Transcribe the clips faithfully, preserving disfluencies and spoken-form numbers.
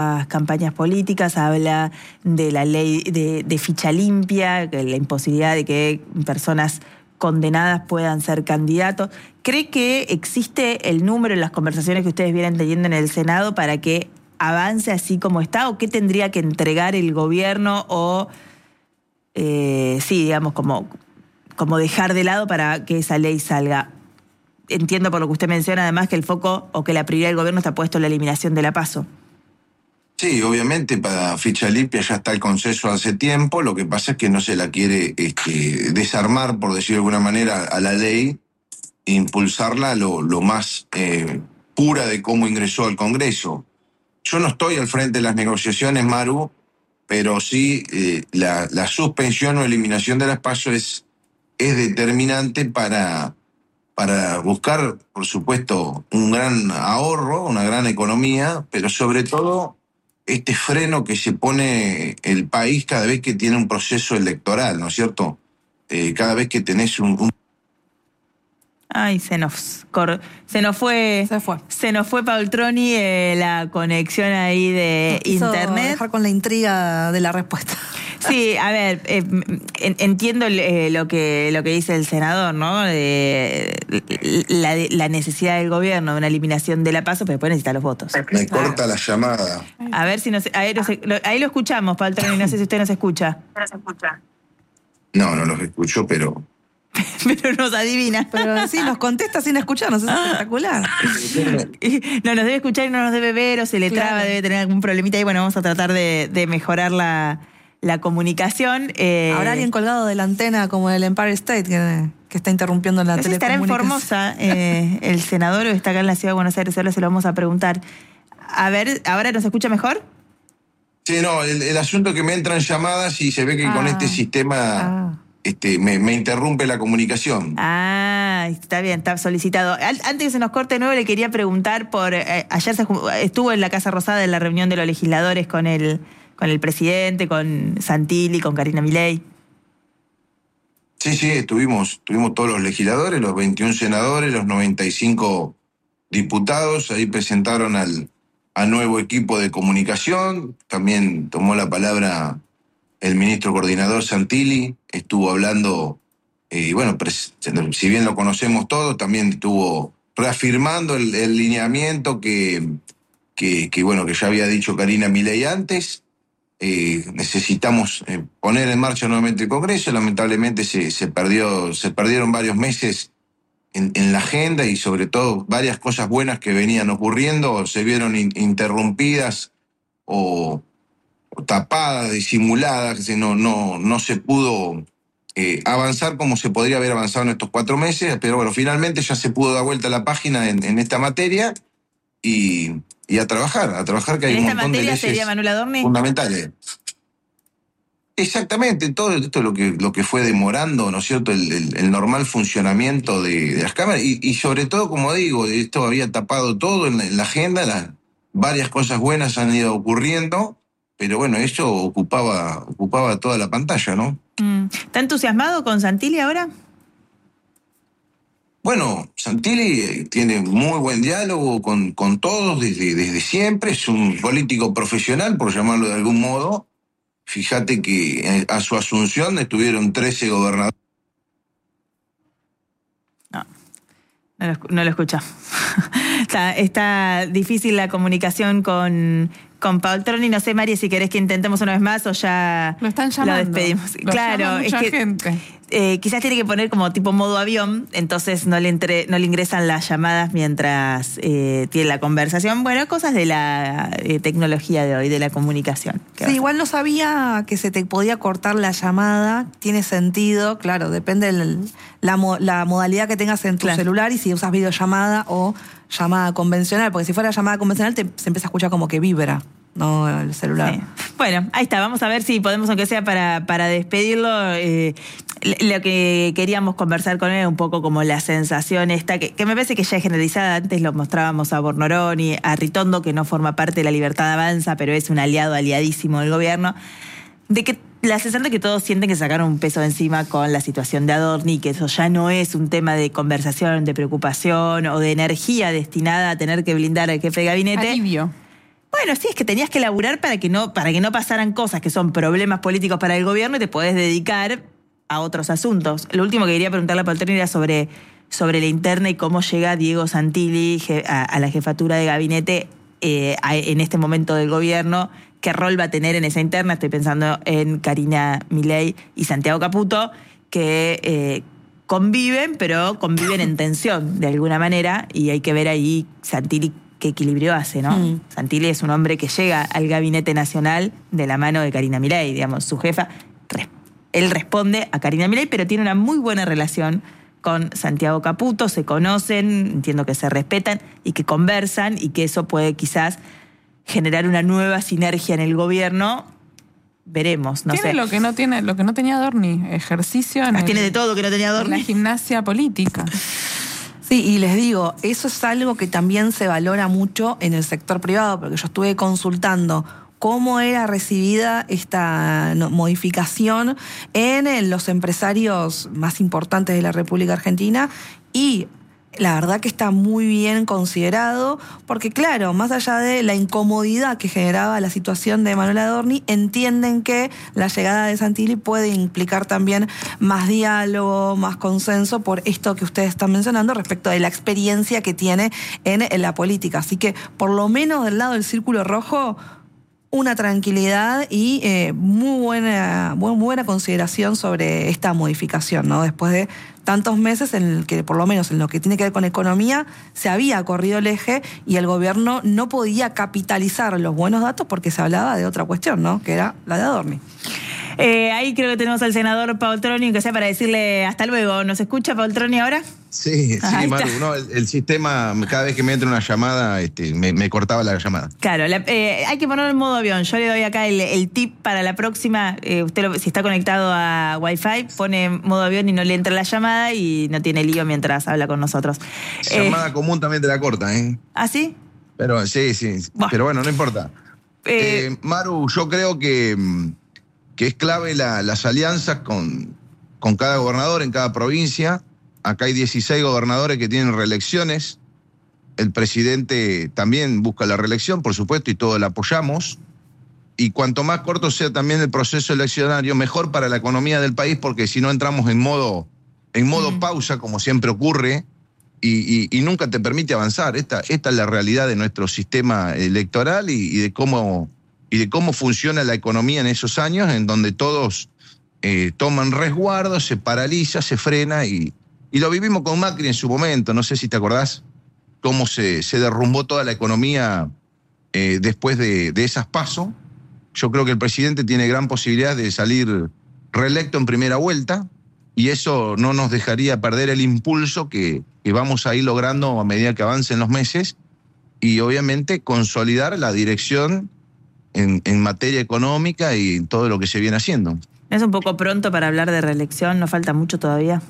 las campañas políticas, habla de la ley de, de ficha limpia, de la imposibilidad de que personas condenadas puedan ser candidatos. ¿Cree que existe el número en las conversaciones que ustedes vienen teniendo en el Senado para que avance así como está? ¿O qué tendría que entregar el gobierno o, eh, sí, digamos, como, como dejar de lado para que esa ley salga? Entiendo por lo que usted menciona, además, que el foco o que la prioridad del gobierno está puesto en la eliminación de la PASO. Sí, obviamente para ficha limpia ya está el consenso hace tiempo, lo que pasa es que no se la quiere este, desarmar, por decirlo de alguna manera, a la ley, e impulsarla lo, lo más eh, pura de cómo ingresó al Congreso. Yo no estoy al frente de las negociaciones, Maru, pero sí eh, la, la suspensión o eliminación de las PASO es, es determinante para... para buscar, por supuesto, un gran ahorro, una gran economía, pero sobre todo este freno que se pone el país cada vez que tiene un proceso electoral, ¿no es cierto? Eh, cada vez que tenés un... un... Ay, se nos, cor... se nos fue... Se fue. Se nos fue Paultroni eh, la conexión ahí de Nos quiso internet. Dejar con la intriga de la respuesta. Sí, a ver, eh, entiendo eh, lo que lo que dice el senador, ¿no? Eh, la, la necesidad del gobierno de una eliminación de la PASO, pero después necesita los votos. Me corta la llamada. A ver si nos, ahí, nos, ahí lo escuchamos, Paultroni, no sé si usted nos escucha. No se escucha. No, no los escucho, pero... Pero nos adivina. Pero sí, nos contesta sin escucharnos, es espectacular. No nos debe escuchar y no nos debe ver, o se le Claro. traba, debe tener algún problemita. Y bueno, vamos a tratar de, de mejorar la, la comunicación. Eh, Habrá alguien colgado de la antena como el Empire State que, que está interrumpiendo la no sé si estará en telecomunicación. Formosa eh, el senador o está acá en la ciudad de Buenos Aires, ahora se lo vamos a preguntar. A ver, ¿ahora nos escucha mejor? Sí, no, el, el asunto es que me entran llamadas y se ve que Ah. con este sistema Ah. este, me, me interrumpe la comunicación. Ah, está bien, está solicitado. Al- Antes que se nos corte de nuevo, le quería preguntar por... Eh, ayer se, ju- estuvo en la Casa Rosada en la reunión de los legisladores con el, con el presidente, con Santilli, con Karina Milei. Sí, sí, estuvimos, estuvimos todos los legisladores, los veintiún senadores, los noventa y cinco diputados, ahí presentaron al, al nuevo equipo de comunicación, también tomó la palabra el ministro coordinador Santilli, estuvo hablando, y eh, bueno, pres- si bien lo conocemos todos, también estuvo reafirmando el, el lineamiento que, que, que, bueno, que ya había dicho Karina Milei antes. Eh, necesitamos eh, poner en marcha nuevamente el Congreso. Lamentablemente se, se, perdió, se perdieron varios meses en, en la agenda y sobre todo varias cosas buenas que venían ocurriendo se vieron in, interrumpidas o, o tapadas, disimuladas. No, no, no se pudo eh, avanzar como se podría haber avanzado en estos cuatro meses, pero bueno, finalmente ya se pudo dar vuelta la página en, en esta materia y... Y a trabajar, a trabajar que hay ¿En un esta montón de materia leyes sería Manuel Adorni? fundamentales. Exactamente, todo esto es lo que, lo que fue demorando, ¿no es cierto?, el, el, el normal funcionamiento de, de las cámaras y, y sobre todo, como digo, esto había tapado todo en la, en la agenda, las, varias cosas buenas han ido ocurriendo, pero bueno, eso ocupaba, ocupaba toda la pantalla, ¿no? Mm. ¿Está entusiasmado con Santilli ahora? Bueno, Santilli tiene muy buen diálogo con, con todos desde, desde siempre, es un político profesional, por llamarlo de algún modo. Fíjate que a su asunción estuvieron trece gobernadores. No, no lo, no lo escucha. está, está difícil la comunicación con, con Paultroni. No sé, María, si querés que intentemos una vez más o ya lo están llamando. Lo despedimos. Lo claro, llama mucha es que gente. Eh, quizás tiene que poner como tipo modo avión, entonces no le, entre, no le ingresan las llamadas mientras eh, tiene la conversación. Bueno, cosas de la eh, tecnología de hoy, de la comunicación. Sí, igual no sabía que se te podía cortar la llamada. Tiene sentido, claro, depende de la, la modalidad que tengas en tu claro. celular y si usas videollamada o llamada convencional, porque si fuera llamada convencional te, se empieza a escuchar como que vibra, no el celular. Sí. Bueno, ahí está, vamos a ver si podemos, aunque sea para, para despedirlo, eh, lo que queríamos conversar con él, un poco como la sensación esta, que, que me parece que ya es generalizada. Antes lo mostrábamos a Bornoroni, a Ritondo, que no forma parte de la Libertad Avanza, pero es un aliado, aliadísimo del gobierno, de que la sensación de que todos sienten que sacaron un peso de encima con la situación de Adorni, que eso ya no es un tema de conversación, de preocupación o de energía destinada a tener que blindar al jefe de gabinete. Alivio. Bueno, sí, es que tenías que laburar para que no, para que no pasaran cosas que son problemas políticos para el gobierno y te podés dedicar a otros asuntos. Lo último que quería preguntarle a Poltroni era sobre, sobre la interna y cómo llega Diego Santilli a, a la jefatura de gabinete eh, a, en este momento del gobierno. ¿Qué rol va a tener en esa interna? Estoy pensando en Karina Milei y Santiago Caputo, que eh, conviven, pero conviven en tensión de alguna manera, y hay que ver ahí Santilli qué equilibrio hace, ¿no? Mm. Santilli es un hombre que llega al gabinete nacional de la mano de Karina Milei, digamos, su jefa. Él responde a Karina Milei, pero tiene una muy buena relación con Santiago Caputo, se conocen, entiendo que se respetan y que conversan, y que eso puede quizás generar una nueva sinergia en el gobierno. Veremos, no tiene sé. Lo que no tiene, lo que no tenía Adorni, ejercicio en ah, el, tiene de todo que no tenía Adorni. En la gimnasia política. Sí, y les digo, eso es algo que también se valora mucho en el sector privado, porque yo estuve consultando cómo era recibida esta modificación en los empresarios más importantes de la República Argentina, y la verdad que está muy bien considerado, porque claro, más allá de la incomodidad que generaba la situación de Manuel Adorni, entienden que la llegada de Santilli puede implicar también más diálogo, más consenso, por esto que ustedes están mencionando respecto de la experiencia que tiene en, en la política. Así que, por lo menos del lado del Círculo Rojo, una tranquilidad y eh, muy buena, muy buena consideración sobre esta modificación, ¿no? Después de tantos meses en el que, por lo menos en lo que tiene que ver con economía, se había corrido el eje y el gobierno no podía capitalizar los buenos datos porque se hablaba de otra cuestión, ¿no? Que era la de Adorni. Eh, ahí creo que tenemos al senador Poltroni, que sea para decirle hasta luego. ¿Nos escucha Poltroni ahora? Sí, sí, Maru, no, el, el sistema, cada vez que me entra una llamada, este, me, me cortaba la llamada. Claro, la, eh, hay que ponerlo en modo avión. Yo le doy acá el, el tip para la próxima. Eh, usted, lo, si está conectado a Wi-Fi, pone modo avión y no le entra la llamada y no tiene lío mientras habla con nosotros. Llamada eh, común también te la corta, ¿eh? ¿Ah, sí? Pero sí, sí. Bueno. Pero bueno, no importa. Eh, eh, Maru, yo creo que, que es clave la, las alianzas con, con cada gobernador en cada provincia. Acá hay dieciséis gobernadores que tienen reelecciones. El presidente también busca la reelección, por supuesto, y todos la apoyamos. Y cuanto más corto sea también el proceso eleccionario, mejor para la economía del país, porque si no entramos en modo, en modo mm. pausa, como siempre ocurre, y, y, y nunca te permite avanzar. Esta, esta es la realidad de nuestro sistema electoral y, y, de cómo, y de cómo funciona la economía en esos años, en donde todos eh, toman resguardo, se paraliza, se frena, y, y lo vivimos con Macri en su momento. No sé si te acordás cómo se, se derrumbó toda la economía eh, después de, de esas PASO. Yo creo que el presidente tiene gran posibilidad de salir reelecto en primera vuelta, y eso no nos dejaría perder el impulso que, que vamos a ir logrando a medida que avancen los meses, y obviamente consolidar la dirección en, en materia económica y en todo lo que se viene haciendo. ¿Es un poco pronto para hablar de reelección? ¿No falta mucho todavía?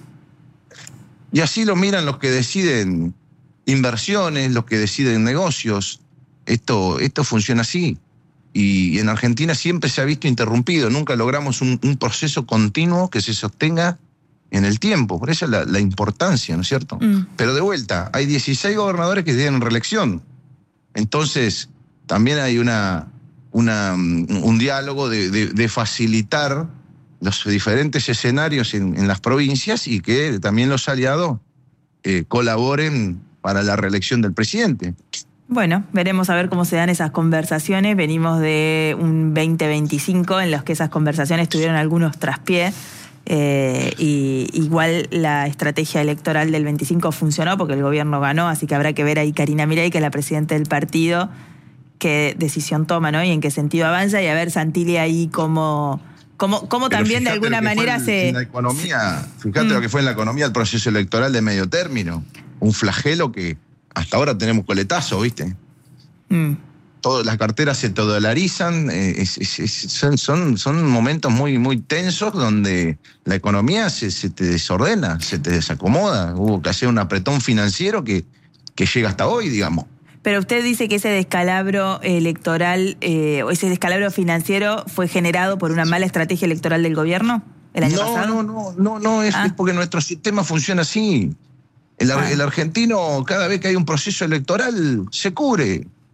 Y así lo miran los que deciden inversiones, los que deciden negocios. Esto, esto funciona así. Y en Argentina siempre se ha visto interrumpido. Nunca logramos un, un proceso continuo que se sostenga en el tiempo. Por eso la, la importancia, ¿no es cierto? Mm. Pero de vuelta, hay dieciséis gobernadores que tienen reelección. Entonces, también hay una, una, un diálogo de, de, de facilitar los diferentes escenarios en, en las provincias, y que también los aliados eh, colaboren para la reelección del presidente. Bueno, veremos a ver cómo se dan esas conversaciones. Venimos de un veinte veinticinco en los que esas conversaciones tuvieron algunos traspiés. Eh, y igual la estrategia electoral del veinticinco funcionó porque el gobierno ganó, así que habrá que ver ahí Karina Milei, que es la presidenta del partido, qué decisión toma, ¿no? Y en qué sentido avanza, y a ver Santilli ahí cómo... Como, como también de alguna manera el, se... En la economía, fíjate mm. lo que fue en la economía el proceso electoral de medio término. Un flagelo que hasta ahora tenemos coletazo, ¿viste? Mm. Todo, las carteras se dolarizan, eh, es, es, es, son, son, son momentos muy, muy tensos donde la economía se, se te desordena, se te desacomoda. Hubo que hacer un apretón financiero que, que llega hasta hoy, digamos. Pero usted dice que ese descalabro electoral eh, o ese descalabro financiero fue generado por una mala estrategia electoral del gobierno el año no, pasado. No, no, no, no, es, ah. es porque nuestro sistema funciona así. El, ah. el argentino, cada vez que hay un proceso electoral, se cubre.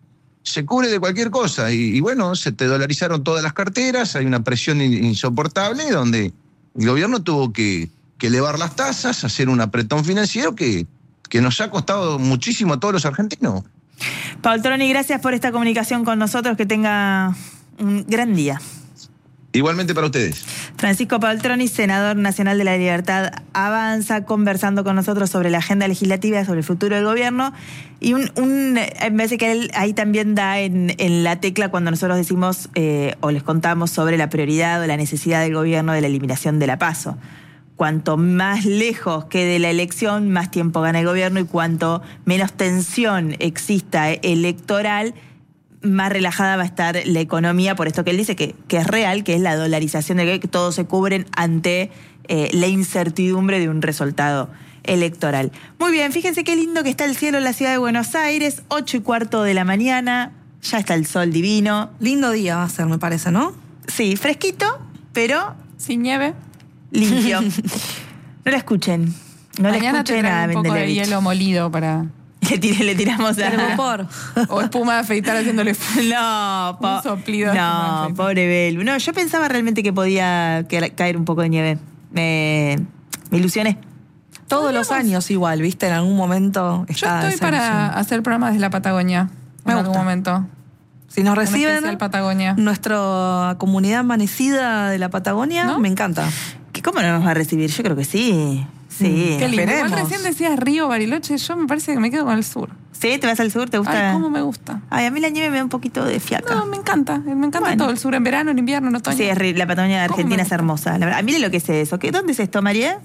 se cubre de cualquier cosa. Y, y bueno, se te dolarizaron todas las carteras, hay una presión insoportable donde el gobierno tuvo que, que elevar las tasas, hacer un apretón financiero que, que nos ha costado muchísimo a todos los argentinos. Poltroni, gracias por esta comunicación con nosotros, que tenga un gran día. Igualmente para ustedes. Francisco Poltroni, senador nacional de la Libertad Avanza, conversando con nosotros sobre la agenda legislativa, sobre el futuro del gobierno. Y un, un me parece que él ahí también da en, en la tecla cuando nosotros decimos eh, o les contamos sobre la prioridad o la necesidad del gobierno de la eliminación de la PASO. Cuanto más lejos quede la elección, más tiempo gana el gobierno, y cuanto menos tensión exista electoral, más relajada va a estar la economía, por esto que él dice que, que es real, que es la dolarización, de que todos se cubren ante eh, la incertidumbre de un resultado electoral. Muy bien, fíjense qué lindo que está el cielo en la ciudad de Buenos Aires, ocho y cuarto de la mañana, ya está el sol divino. Lindo día va a ser, me parece, ¿no? Sí, fresquito, pero... sin nieve. Limpio. No la escuchen. No Mañana la escuchen a un poco de hielo molido para... Le, tiré, le tiramos a... Por. O espuma de afeitar haciéndole... No, po... un soplido. No, pobre Belu. No, yo pensaba realmente que podía caer un poco de nieve. Me, me ilusioné. Todos los años igual, ¿viste? En algún momento está. Yo estoy para hacer programas desde la Patagonia. Me en gusta. algún momento. Si nos reciben Patagonia. Nuestra comunidad amanecida de la Patagonia, ¿no? Me encanta. ¿Cómo no nos va a recibir? Yo creo que sí. Sí. Qué lindo. Igual recién decías Río, Bariloche, yo me parece que me quedo con el sur. ¿Sí? ¿Te vas al sur? ¿Te gusta? Ay, cómo me gusta. Ay, a mí la nieve me da un poquito de fiaca. No, me encanta. Me encanta bueno. todo el sur, en verano, en invierno, en otoño. Sí, es, la Patagonia de Argentina es hermosa. La verdad. Mire lo que es eso. ¿Qué, ¿Dónde es esto, María?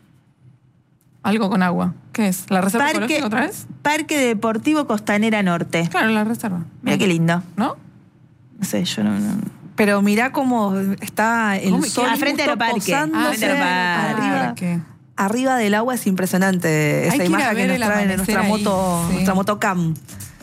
Algo con agua. ¿Qué es? ¿La reserva Parque, ecológica otra vez? Parque Deportivo Costanera Norte. Claro, la reserva. Mira qué lindo. ¿No? No sé, yo no... no. Pero mirá cómo está el ¿Cómo? sol Ah, frente al parque. Ah, frente al parque. Arriba, ¿Qué? Arriba del agua es impresionante. Esa imagen que nos traen en nuestra moto, sí. nuestra motocam.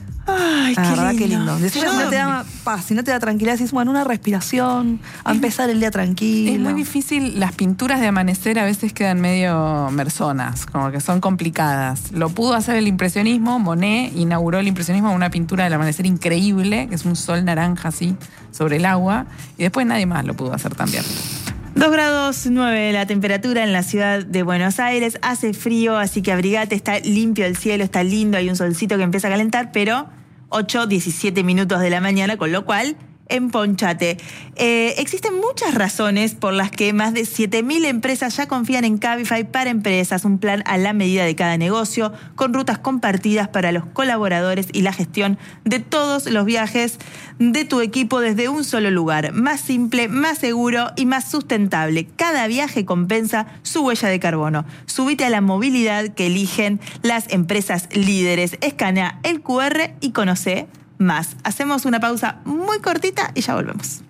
Ay, la qué verdad, lindo. qué lindo. Decís, si no te da paz, si no te da tranquilidad, decís, bueno, una respiración, a empezar el día tranquilo. Es muy difícil, las pinturas de amanecer a veces quedan medio merzonas, como que son complicadas. Lo pudo hacer el impresionismo, Monet inauguró el impresionismo con una pintura del amanecer increíble, que es un sol naranja así, sobre el agua, y después nadie más lo pudo hacer también. dos grados nueve la temperatura en la ciudad de Buenos Aires, hace frío, así que abrigate, está limpio el cielo, está lindo, hay un solcito que empieza a calentar, pero ocho, diecisiete minutos de la mañana, con lo cual, emponchate. Eh, existen muchas razones por las que más de siete mil empresas ya confían en Cabify para empresas, un plan a la medida de cada negocio, con rutas compartidas para los colaboradores y la gestión de todos los viajes de tu equipo desde un solo lugar. Más simple, más seguro y más sustentable. Cada viaje compensa su huella de carbono. Subite a la movilidad que eligen las empresas líderes. Escanea el cu erre y conoce más. Hacemos una pausa muy cortita y ya volvemos.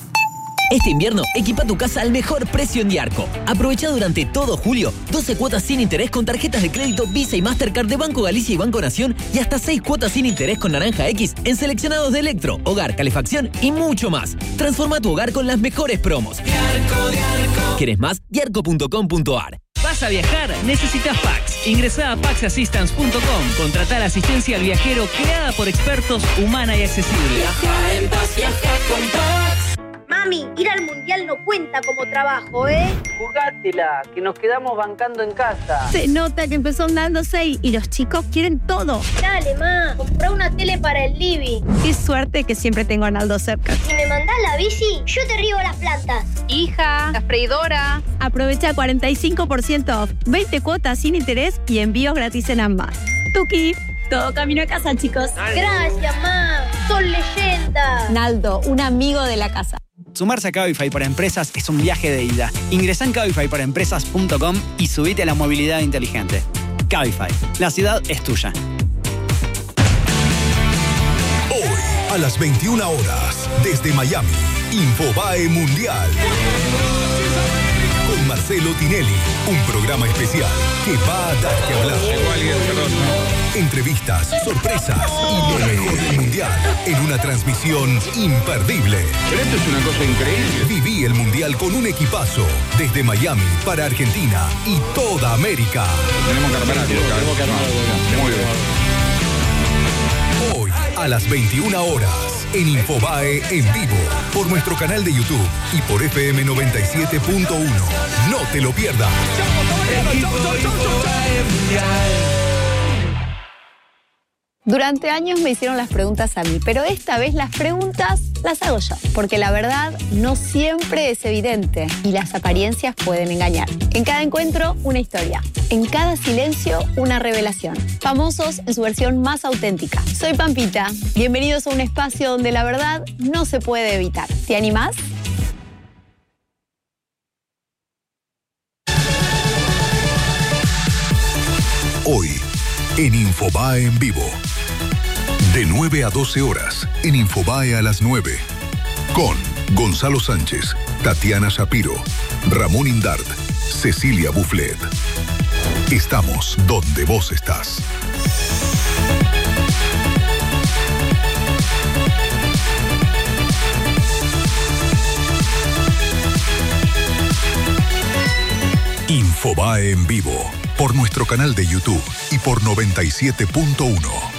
Este invierno, equipa tu casa al mejor precio en Diarco. Aprovecha durante todo julio doce cuotas sin interés con tarjetas de crédito Visa y Mastercard de Banco Galicia y Banco Nación y hasta seis cuotas sin interés con Naranja X en seleccionados de electro, hogar, calefacción y mucho más. Transforma tu hogar con las mejores promos. Diarco, Diarco. ¿Quieres más? diarco punto com punto ar. ¿Vas a viajar? Necesitas Pax. Ingresá a pax assistance punto com. Contratá la asistencia al viajero creada por expertos, humana y accesible. Viaja en paz, viaja con Pax. Mami, ir al mundial no cuenta como trabajo, ¿eh? Jugátela, que nos quedamos bancando en casa. Se nota que empezó andando seis y los chicos quieren todo. Dale, ma, comprá una tele para el living. Qué suerte que siempre tengo a Arnaldo cerca. Si me mandás la bici, yo te riego las plantas. Hija, la freidora. Aprovecha cuarenta y cinco por ciento off, veinte cuotas sin interés y envíos gratis en ambas. Tuki. Todo camino a casa, chicos. Gracias, ma. Son leyenda. Naldo, un amigo de la casa. Sumarse a Cabify para Empresas es un viaje de ida. Ingresá en cabify para empresas punto com y subite a la movilidad inteligente. Cabify, la ciudad es tuya. Hoy, a las veintiuna horas, desde Miami, Infobae Mundial. Con Marcelo Tinelli, un programa especial que va a dar que hablar. Entrevistas, sorpresas y lo mejor del Mundial en una transmisión imperdible. Pero esto es una cosa increíble. Viví el Mundial con un equipazo desde Miami para Argentina y toda América. Tenemos que armar algo. Muy bien. Hoy, a A las veintiuna horas, en Infobae en vivo, por nuestro canal de YouTube y por F M noventa y siete punto uno. No te lo pierdas. Durante años me hicieron las preguntas a mí, pero esta vez las preguntas las hago yo, porque la verdad no siempre es evidente y las apariencias pueden engañar. En cada encuentro, una historia. En cada silencio, una revelación. Famosos en su versión más auténtica. Soy Pampita. Bienvenidos a un espacio donde la verdad no se puede evitar. ¿Te animás? Hoy, en Infobae en vivo. De nueve a doce horas, en Infobae a las nueve. Con Gonzalo Sánchez, Tatiana Shapiro, Ramón Indart, Cecilia Bufflet. Estamos donde vos estás. Infobae en vivo, por nuestro canal de YouTube y por noventa y siete punto uno.